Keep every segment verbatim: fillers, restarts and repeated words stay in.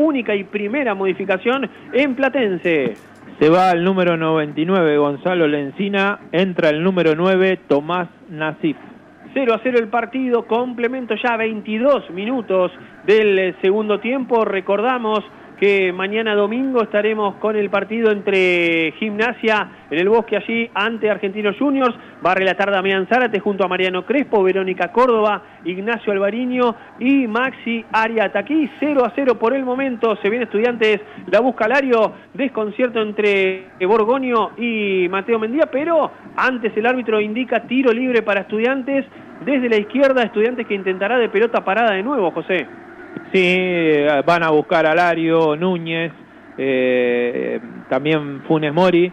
única y primera modificación en Platense. Se va al número noventa y nueve, Gonzalo Lencina, entra el número nueve, Tomás Nasif. cero a cero el partido, complemento ya veintidós minutos del segundo tiempo. Recordamos que mañana domingo estaremos con el partido entre Gimnasia en el Bosque allí ante Argentinos Juniors. Va a relatar Damián Zárate junto a Mariano Crespo, Verónica Córdoba, Ignacio Alvariño y Maxi Ariataquí. cero a cero por el momento. Se viene Estudiantes, la busca Lario. Desconcierto entre Borgoño y Mateo Mendía, pero antes el árbitro indica tiro libre para Estudiantes. Desde la izquierda, Estudiantes que intentará de pelota parada de nuevo, José. Sí, van a buscar a Lario, Núñez, eh, también Funes Mori.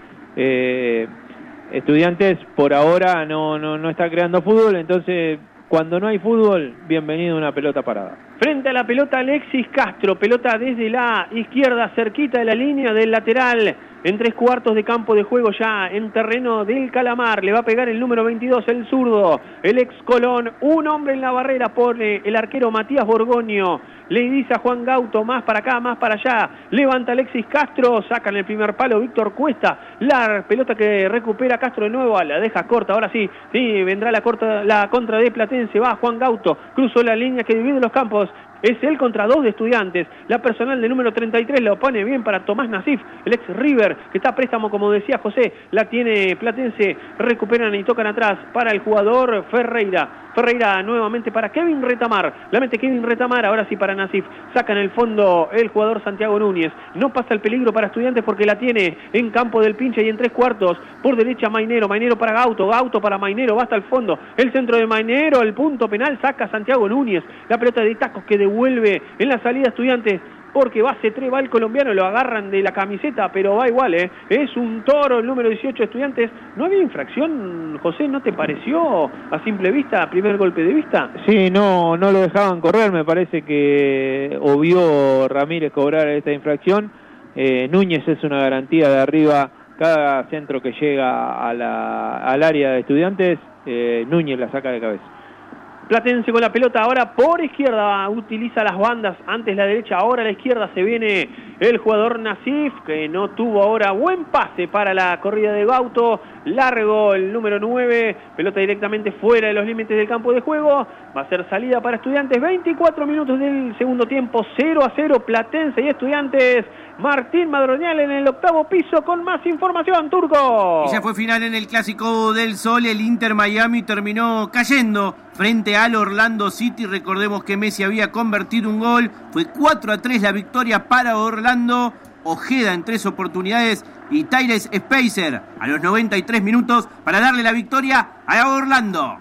Eh, Estudiantes por ahora no, no, no está creando fútbol, entonces cuando no hay fútbol, bienvenido a una pelota parada. Frente a la pelota Alexis Castro, pelota desde la izquierda, cerquita de la línea del lateral, en tres cuartos de campo de juego ya en terreno del Calamar. Le va a pegar el número veintidós, el zurdo, el ex Colón. Un hombre en la barrera, pone el arquero Matías Borgoño. Le dice a Juan Gauto, más para acá, más para allá. Levanta Alexis Castro, sacan el primer palo Víctor Cuesta. La pelota que recupera Castro de nuevo, la deja corta, ahora sí, sí, vendrá la, corta, la contra de Platense. Va Juan Gauto, cruzó la línea que divide los campos. Es él contra dos de Estudiantes. La personal del número treinta y tres lo pone bien para Tomás Nasif, el ex River, que está a préstamo, como decía José. La tiene Platense, recuperan y tocan atrás para el jugador Ferreira. Ferreira nuevamente para Kevin Retamar. La mete Kevin Retamar, ahora sí para Nasif. Saca en el fondo el jugador Santiago Núñez. No pasa el peligro para Estudiantes porque la tiene en campo del Pinche y en tres cuartos. Por derecha Mainero, Mainero para Gauto, Gauto para Mainero, va hasta el fondo. El centro de Mainero, el punto penal, saca Santiago Núñez. La pelota de tacos que devuelve en la salida Estudiantes. Porque va C tres, va el colombiano, lo agarran de la camiseta, pero va igual, ¿eh? Es un toro el número dieciocho Estudiantes. ¿No había infracción, José? ¿No te pareció a simple vista, primer golpe de vista? Sí, no, no lo dejaban correr, me parece que obvió Ramírez cobrar esta infracción. Eh, Núñez es una garantía de arriba, cada centro que llega a la, al área de Estudiantes, eh, Núñez la saca de cabeza. Platense con la pelota ahora por izquierda, utiliza las bandas, antes la derecha, ahora la izquierda. Se viene el jugador Nasif, que no tuvo ahora buen pase para la corrida de Gauto. Largo el número nueve, pelota directamente fuera de los límites del campo de juego. Va a ser salida para Estudiantes, veinticuatro minutos del segundo tiempo, cero a cero Platense y Estudiantes. Martín Madroñal en el octavo piso con más información, Turco. Y ya fue final en el Clásico del Sol, el Inter Miami terminó cayendo frente al Orlando City. Recordemos que Messi había convertido un gol, fue cuatro a tres la victoria para Orlando. Ojeda en tres oportunidades y Tyrese Spacer a los noventa y tres minutos para darle la victoria a Orlando.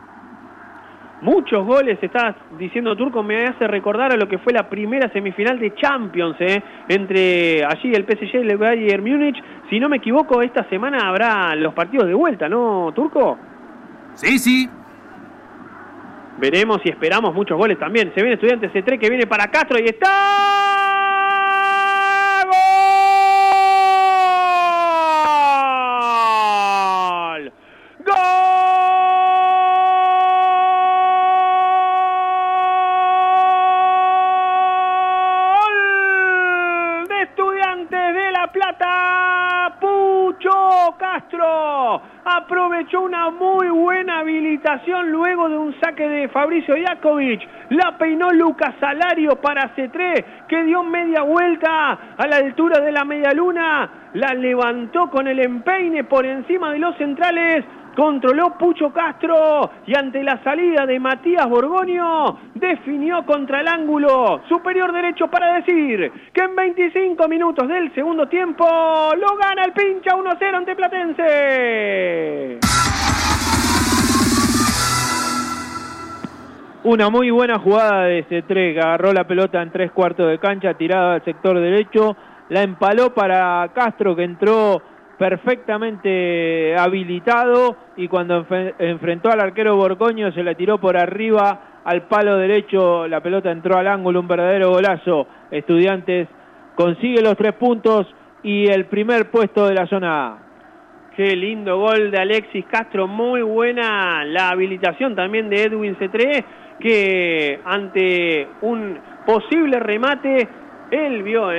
Muchos goles, estás diciendo, Turco, me hace recordar a lo que fue la primera semifinal de Champions, ¿eh? Entre allí el P S G y el Bayern Múnich. Si no me equivoco, esta semana habrá los partidos de vuelta, ¿no, Turco? Sí, sí. Veremos y esperamos muchos goles también. Se viene Estudiantes C tres que viene para Castro y está... Castro aprovechó una muy buena habilitación luego de un saque de Fabricio Jakovic. La peinó Lucas Alario para C tres, que dio media vuelta a la altura de la media luna. La levantó con el empeine por encima de los centrales. Controló Pucho Castro y ante la salida de Matías Borgoño definió contra el ángulo superior derecho para decir que en veinticinco minutos del segundo tiempo lo gana el Pincha uno a cero ante Platense. Una muy buena jugada de C tres, que agarró la pelota en tres cuartos de cancha, tirada al sector derecho, la empaló para Castro, que entró perfectamente habilitado, y cuando enf- enfrentó al arquero Borgoño se la tiró por arriba al palo derecho, la pelota entró al ángulo, un verdadero golazo. Estudiantes consigue los tres puntos y el primer puesto de la zona A. Qué lindo gol de Alexis Castro, muy buena la habilitación también de Edwin C tres, que ante un posible remate, él vio...